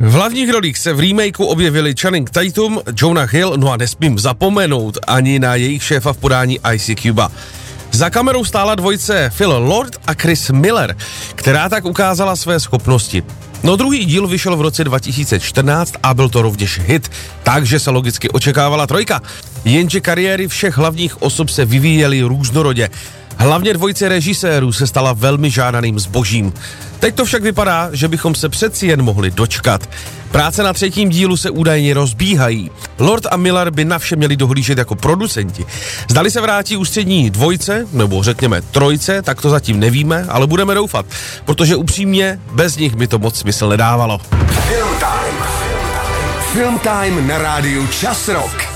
V hlavních rolích se v remakeu objevili Channing Tatum, Jonah Hill, no a nesmím zapomenout ani na jejich šéfa v podání Ice Cuba. Za kamerou stála dvojice Phil Lord a Chris Miller, která tak ukázala své schopnosti. No druhý díl vyšel v roce 2014 a byl to rovněž hit, takže se logicky očekávala trojka. Jenže kariéry všech hlavních osob se vyvíjely různorodě. Hlavně dvojice režisérů se stala velmi žádaným zbožím. Teď to však vypadá, že bychom se přeci jen mohli dočkat. Práce na třetím dílu se údajně rozbíhají. Lord a Miller by na vše měli dohlížet jako producenti. Zdali se vrátí ústřední dvojce, nebo řekněme trojce, tak to zatím nevíme, ale budeme doufat, protože upřímně bez nich by to moc smysl nedávalo. Film Time na rádiu Čas Rock.